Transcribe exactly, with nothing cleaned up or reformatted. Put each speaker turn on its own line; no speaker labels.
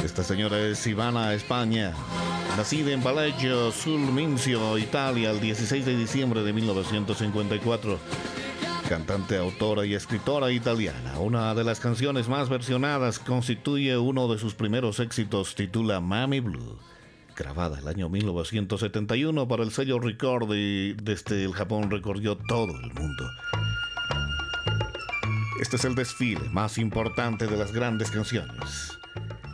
Esta señora es Ivana España, nacida en Vallejo sul Mincio, Italia, el dieciséis de diciembre de mil novecientos cincuenta y cuatro. Cantante, autora y escritora italiana. Una de las canciones más versionadas constituye uno de sus primeros éxitos, titula Mami Blue, grabada el año mil novecientos setenta y uno para el sello Record y desde el Japón recorrió todo el mundo. Este es el desfile más importante de las grandes canciones.